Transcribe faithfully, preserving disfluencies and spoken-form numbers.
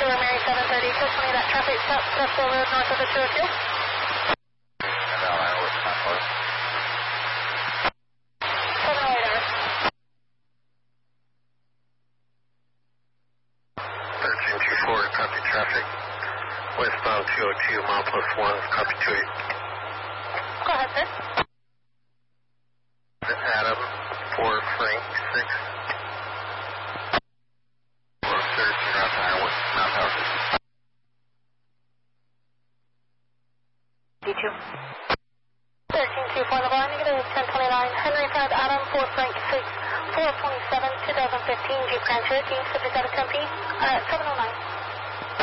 We're Mary seven thirty, two twenty, that traffic stop, Crestwell Road, north of the two oh two. seven oh eight hours. thirteen two four, copy traffic. Westbound two oh two, mile plus one, copy two eight. Go ahead, sir. Adam, four Frank, six. four thirteen, Route Iowa, Mount House. D two. thirteen two four, the line, negative ten twenty-nine, Henry five, Adam, four Frank, six, four twenty-seven, twenty fifteen, Jeep Grand Cherokee, subject out of Tempe, uh, seven oh nine.